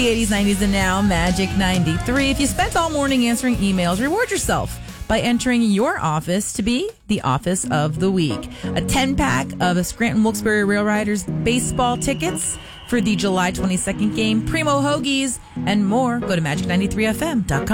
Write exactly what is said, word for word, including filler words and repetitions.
eighties, nineties, and now Magic ninety-three. If you spent all morning answering emails, reward yourself by entering your office to be the Office of the Week. A ten-pack of Scranton Wilkes-Barre Rail Riders baseball tickets for the July twenty-second game, Primo Hoagies, and more. Go to magic ninety-three f m dot com.